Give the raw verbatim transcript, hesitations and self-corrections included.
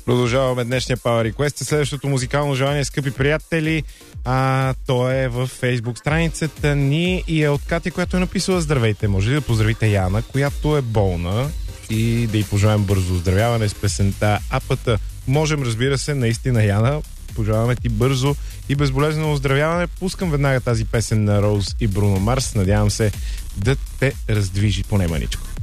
Продължаваме днешния Power Request. Следващото музикално желание, скъпи приятели, а, то е в Фейсбук страницата ни и е от Катя, която е написала: здравейте, може ли да поздравите Яна, която е болна, и да й пожелаем бързо оздравяване с песента Апата. Можем, разбира се, наистина, Яна, пожелаваме ти бързо и безболезнено оздравяване. Пускам веднага тази песен на Роуз и Бруно Марс. Надявам се да те раздвижи поне маничко.